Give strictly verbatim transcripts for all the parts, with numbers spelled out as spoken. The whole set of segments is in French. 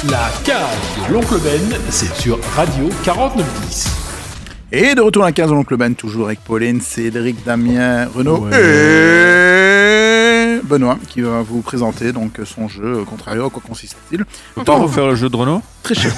La case de l'Oncle Ben, c'est sur Radio quarante-neuf dix. Et de retour à la case de l'Oncle Ben, toujours avec Pauline, Cédric, Damien, Renaud Ouais. et Benoît, qui va vous présenter donc son jeu Contrario. À quoi consiste-t-il? Autant refaire le jeu de Renaud. Très cher.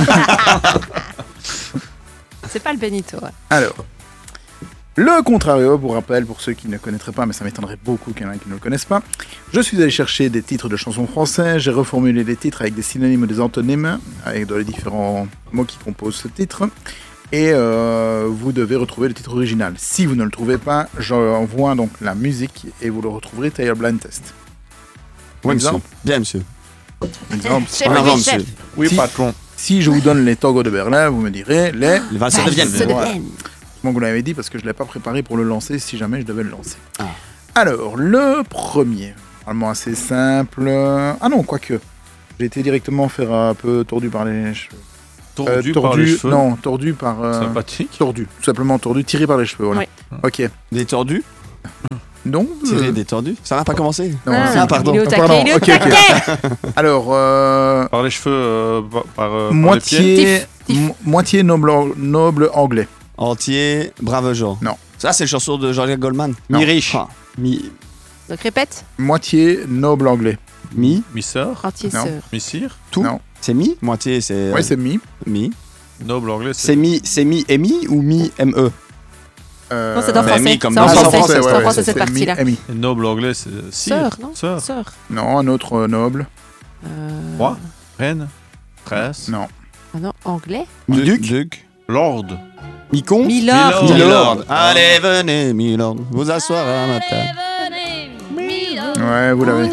C'est pas le Benito. Ouais. Alors, le Contrario, pour rappel, pour ceux qui ne connaîtraient pas, mais ça m'étonnerait beaucoup qu'il y en ait qui ne le connaissent pas, je suis allé chercher des titres de chansons françaises, j'ai reformulé les titres avec des synonymes ou des antonymes, avec les différents mots qui composent ce titre, et euh, vous devez retrouver le titre original. Si vous ne le trouvez pas, j'envoie donc la musique et vous le retrouverez tel blind test. Oui, monsieur. Exemple. Bien, monsieur. Exemple. Chef, En oui, avant, chef. monsieur. Oui, Si- patron. Si je vous donne les tangos de Berlin, vous me direz les... Le Vincent de Vienne. Valse de Voilà. Vienne. Comment vous l'avez dit, parce que je ne l'ai pas préparé pour le lancer si jamais je devais le lancer. Ah. Alors, le premier, vraiment assez simple. Ah non, quoique. J'ai été directement faire un peu tordu par les cheveux. Tordu, Euh, par les cheveux. Non, tordu par... euh, Sympathique. tordu, tout simplement tordu, tiré par les cheveux, voilà. Oui. Ok. Des tordus. Non Tirer euh, des tordus. Ça n'a pas commencé. Non, Ah, c'est- pardon. Il est au taquet, Pardon, il est au ok, ok. taquet. Alors, euh, Par les cheveux, euh, par, par, euh, par les pieds. moitié, Tif, tif. mo- moitié noble, noble anglais. Entier, brave Jean. Non. Ça, c'est le chanson de Jean-Jacques Goldman. Non. Mi-riche. Ah. Mi. Donc répète. Moitié noble anglais. Mi. Mi-sœur. Entier Non. sœur. Mi-sire. Tout. Non. C'est mi. Moitié, c'est. Ouais, c'est mi. mi. Noble anglais, C'est mi. C'est mi et mi ou mi M E. Euh, Non, c'est en bah, français. mi comme C'est en dans- Ah, français. ouais, C'est en ouais, français c'est cette partie-là. mi, mi. Et noble anglais, c'est sire. Sœur, non Sœur. Sœur. Non, un autre euh, noble. Euh, Roi. Reine. Presse. Non. Ah non, anglais. Mi-duc. Duc. Lord. Mi-con. Milord. Milord. Milord. Allez, venez, Milord. Vous asseoir à ma table. Ouais, vous l'avez.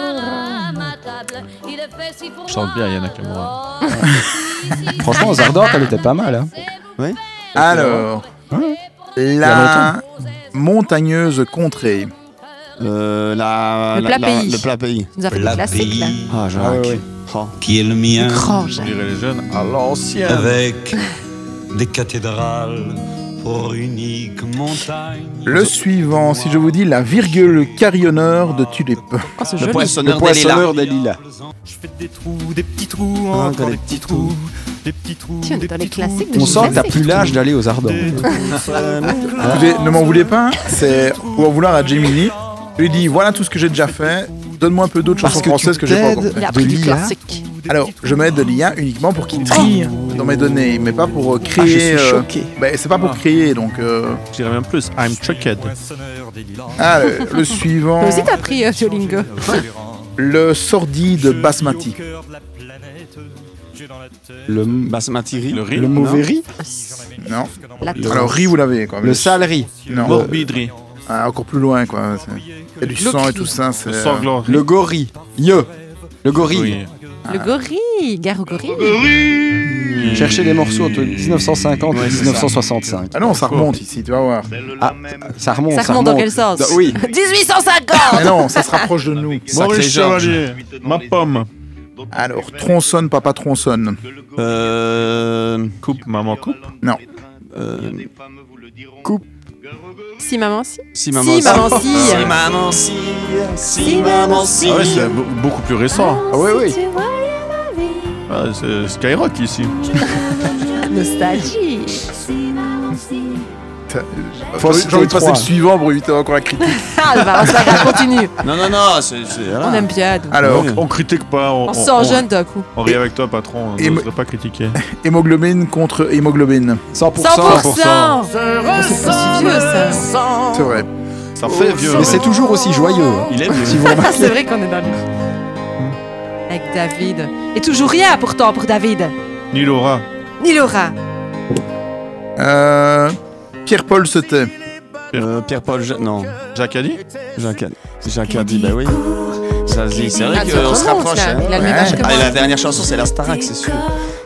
Je chante bien, Yann Nakamura. Franchement, aux Ardentes, elle était pas mal. Hein. Alors, la montagneuse contrée. Euh, la, Le la- plat la- pays. Le plat pays. Il nous a fait des Plat classiques là. pays. Ah, Jacques. Ah ouais, ouais. Oh. Qui est le mien, Grand On Jacques. dirait les jeunes à l'ancienne. avec des cathédrales pour unique montagne. Le suivant, si je vous dis la virgule carillonneur de tulipe. Oh, c'est Le joli. poissonneur Le des lilas. poissonneur des lilas. Je fais des trous, des petits trous, Ah, encore t'as des des petits petits trous, des petits trous, Tiens, des dans les petits trous. classiques de On sent que t'as classiques. plus l'âge d'aller aux Ardentes. Écoutez, ne m'en voulez pas, c'est pour en vouloir à Jiminy. Je lui dis voilà tout ce que j'ai déjà fait, donne-moi un peu d'autres Parce chansons que tu françaises que j'ai pas encore t'aides fait. Il a de appris du l'I A. classique. Alors, je m'aide de l'I A uniquement pour qu'il trie dans mes données, mais pas pour euh, Ah, je créer. suis euh, choqué. ben, c'est pas pour créer, donc. euh, Je dirais même plus. I'm chucked. Poissonneur des lilas. Ah, le, le suivant, Toi aussi t'as pris euh, Duolingo. le sordide basmati. Le, Basmati riz. Le riz. le mauvais riz. Non. La Alors, riz, vous l'avez, quoi. Le sale riz. Non. Morbidri. Ah, encore plus loin, quoi. c'est- Il y a du sang et tout ça. C'est, Le euh, sanglant. Le gorille. Ye. Le gorille. Oui. Le gorille. Gare au gorille. Cherchez des morceaux entre dix-neuf cent cinquante Ouais, et c'est dix-neuf cent soixante-cinq. Ah non, ça remonte ici, tu vas voir. Ah, ça remonte. Ça remonte dans quel sens Ah, Oui. dix-huit cent cinquante. Mais non, ça se rapproche de nous. Maurice Georges. Chevalier. Ma pomme. Alors, tronçonne, papa tronçonne. Euh. Coupe, maman coupe. Non. euh, Si maman si. Si maman Si maman si. Si maman si. Si maman si. Ah ouais, c'est be- beaucoup plus récent. Ah oui, oui. Ah, c'est Skyrock ici. Nostalgie. Faut, citer j'ai envie de passer trois. le suivant pour éviter encore la critique. Ah bah c'est pas grave, continue. Non, non, non, c'est. c'est- voilà. On aime bien. nous. Alors, Oui. On critique pas. On, On on- se sent on- jeune d'un coup. On rit avec toi, patron. On Et ne me- devrait pas critiquer. hémoglobine contre hémoglobine. cent pour cent cent. pour cent. Oh, c'est pas si vieux ça. C'est vrai. Ça fait vieux. Mais c'est toujours aussi joyeux. hein. Il aime le. Si vous Ah, remarquez. c'est vrai qu'on est dans le... Avec David. Et toujours rien pourtant pour David. Ni Laura. Ni Laura. Euh, Pierre-Paul se tait. Euh, Pierre-Paul. Ja- Non. Jacques a dit. Jacques a, Jacques a dit, bah oui. Ça se dit, c'est vrai Ah, ça qu'on se remonte, rapproche. là. Hein. Il a le même Ouais. âge que Ah, moi. et la dernière chanson, c'est la Starac, c'est sûr.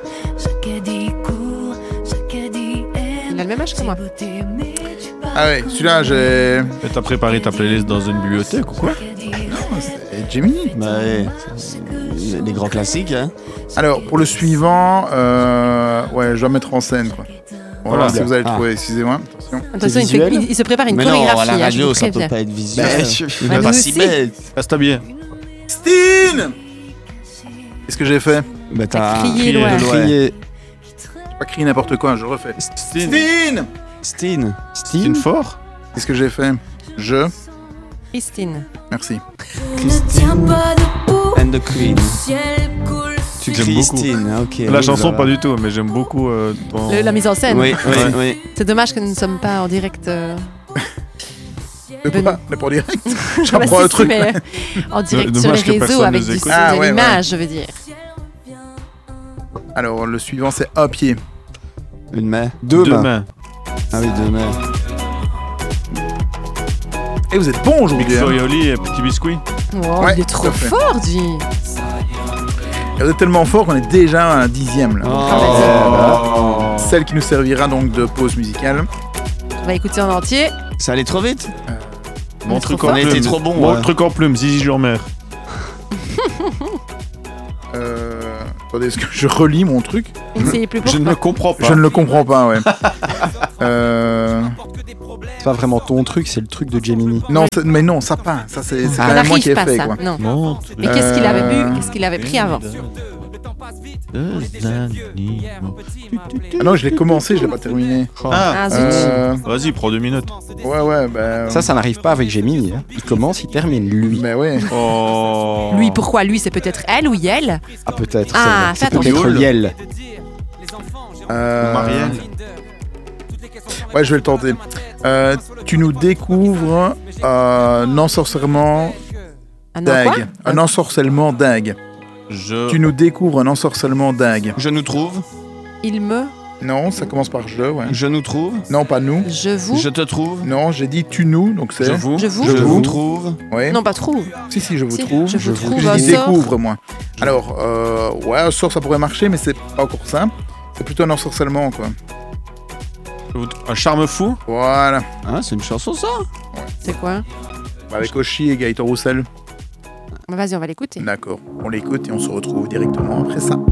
Il a le même âge que moi. Ah ouais, celui-là, j'ai. Mais t'as préparé ta playlist dans une bibliothèque ou quoi? C'est Gemini. Bah ouais. C'est des grands classiques, hein. Alors, pour le suivant, euh, ouais, je dois mettre en scène, quoi. Voilà, Voilà. si vous allez le Ah. trouver, excusez-moi. Attention. Attention, il, fait- visuel il- il se prépare une Mais non, chorégraphie. à la hein, je radio, vous ça peut préviens. pas être visuel. Ben, Il Bah, est pas nous si aussi. bête. Reste bien. Christine Qu'est-ce que j'ai fait? Bah, T'as t'as crié, crié ouais. de crié. J'ai pas crié n'importe quoi, je refais. Steen. Steen. Steen. Steen Steen. fort. Qu'est-ce que j'ai fait? Je. Christine. Merci. Christine and the Queen. Tu J'aime beaucoup. Christine, ok. La oui, chanson, voilà. pas du tout, mais j'aime beaucoup euh, ton... Le- la mise en scène. Oui, oui, oui. C'est dommage que nous ne sommes pas en direct. euh, De Ben- quoi? Mais pour direct. bah, J'apprends si, un truc. mais en direct sur dommage que les réseaux personne avec nous du écoute. son, Ah, de ouais, l'image, je veux dire. Alors, le suivant, c'est un pied. Une main. Deux, Deux mains. mains. Ah oui, deux mains. Et vous êtes bon aujourd'hui. Big hein. Flo et Oli et Petit Biscuit. Oh, Ouais, il est tout trop à fait. fort, lui. Et vous êtes tellement fort qu'on est déjà à un dixième là. Oh. Celle qui nous servira donc de pause musicale. On va écouter en entier. Ça allait trop vite. Mon est truc trop en fort. On a plume. été trop bon, Mon ouais. truc en plume, Zizi Jourmer. Euh... Attendez, est-ce que je relis mon truc? Essayez plus Je pour ne pas. le comprends pas. Je ne le comprends pas, ouais. euh... C'est pas vraiment ton truc, c'est le truc de Gemini. Non, c'est- mais non, ça pas. Ça, c'est c'est Ça quand même moi qui ai n'arrive pas, fait, ça. quoi. Non. Mon Mais qu'est-ce qu'il avait Euh, bu? Qu'est-ce qu'il avait pris avant? Ah non, je l'ai commencé, je l'ai pas terminé. Ah, Ah, zut. Euh... vas-y, prends deux minutes. Ouais, ouais, bah... Ça, ça n'arrive pas avec Gemini. Hein. Il commence, il termine, lui. Bah ouais. Oh. Lui, pourquoi? Lui, c'est peut-être elle ou elle? Ah, peut-être. Ah, c'est fais vrai. C'est attention. peut-être Yel. Euh... Marielle. Ouais, je vais le tenter. Euh, tu nous découvres un ensorcellement Ah non, quoi? d'ag. Un ensorcellement d'ag. Je... Tu nous découvres un ensorcellement d'ag. Je nous trouve. Il me, Non, ça commence par je, ouais. Je nous trouve. Non, pas nous. je vous, Je te trouve. Non, j'ai dit tu nous, donc c'est... Je vous. je vous. Je Je vous vous. trouve. Ouais. Non, pas trouve. Si, si, je vous Si, trouve. je vous trouve J'ai un dit sort. découvre, moi. Alors, euh, ouais, un sort, ça pourrait marcher, mais c'est pas encore ça. C'est plutôt un ensorcellement, quoi. Un charme fou. Voilà. Ah, c'est une chanson, ça. C'est quoi? Avec Oshi et Gaëtan Roussel. Bah, vas-y, on va l'écouter. D'accord. On l'écoute et on se retrouve directement après ça.